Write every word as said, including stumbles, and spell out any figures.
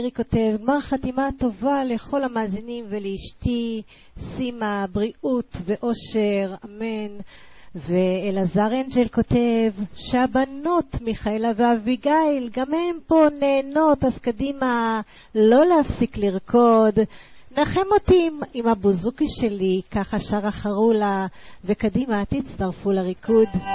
ארי כותב, גמר חתימה טובה לכל המאזינים ולאשתי, שימה, בריאות ואושר, אמן. ואלעזר אנג'ל כותב שהבנות מיכאלה ואביגיל גם הם פה נהנות, אז קדימה לא להפסיק לרקוד. נחם אותי עם, עם הבוזוקי שלי, ככה שרה חרולה, וקדימה תצטרפו לריקוד.